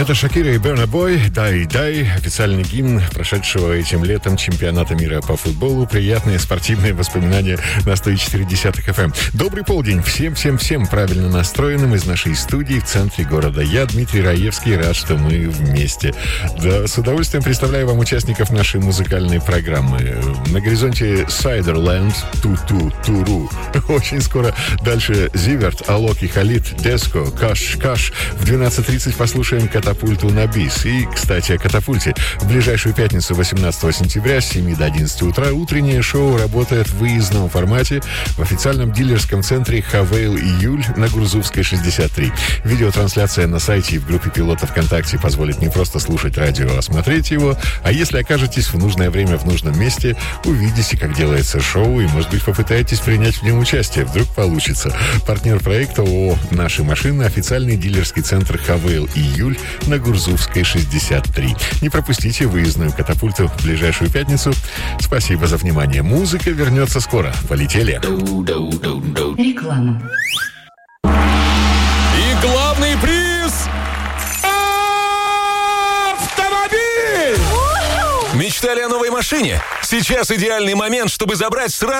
Это Шакира и Burna Boy «Дай, дай», официальный гимн прошедшего этим летом чемпионата мира по футболу. Приятные спортивные воспоминания на 104.10 FM. Добрый полдень всем правильно настроенным из нашей студии в центре города. Я Дмитрий Раевский, рад, что мы вместе. Да, с удовольствием представляю вам участников нашей музыкальной программы. На горизонте Сайдерленд, Ту-Ту-Туру. Очень скоро дальше Зиверт, Алок и Халид, Деско, Каш. В 12.30 послушаем «Катапульту» на бис. И, кстати, о «Катапульте». В ближайшую пятницу, 18 сентября, с 7 до 11 утра, утреннее шоу работает в выездном формате в официальном дилерском центре «Хавейл Июль» на Гурзувской, 63. Видеотрансляция на сайте и в группе пилотов ВКонтакте позволит не просто слушать радио, а смотреть его. А если окажетесь в нужное время в нужном месте, увидите, как делается шоу, и, может быть, попытаетесь принять в нем участие. Вдруг получится. Партнер проекта ООО «Наши машины», официальный дилерский центр «Хавейл Июль» на Гурзувской, 63. Не пропустите выездную «Катапульту» в ближайшую пятницу. Спасибо за внимание. Музыка вернется скоро. Полетели. Реклама. И главный приз — автомобиль! Мечтали о новой машине? Сейчас идеальный момент, чтобы забрать сразу